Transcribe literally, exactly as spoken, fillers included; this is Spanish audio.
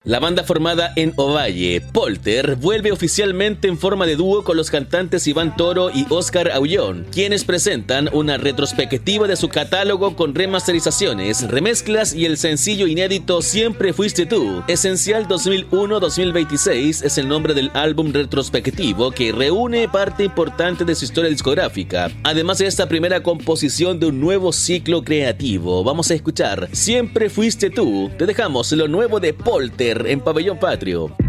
La banda formada en Ovalle, Polter, vuelve oficialmente en forma de dúo con los cantantes Iván Toro y Oscar Aullón, quienes presentan una retrospectiva de su catálogo con remasterizaciones, remezclas y el sencillo inédito Siempre Fuiste Tú. Esencial dos mil uno a dos mil veintiséis es el nombre del álbum retrospectivo que reúne parte importante de su historia discográfica. Además de esta primera composición de un nuevo ciclo creativo, vamos a escuchar Siempre Fuiste Tú. Te dejamos lo nuevo de Polter en Pabellón Patrio.